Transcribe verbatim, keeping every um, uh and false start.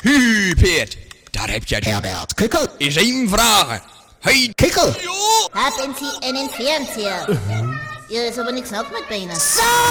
Hu, Peert, daar heb je het. Herbert, kikkel. Is één vragen. Hey, Kikkel. joh! Hab in sie einen Fernseher. Ihr ist aber nichts nach mit Beinen.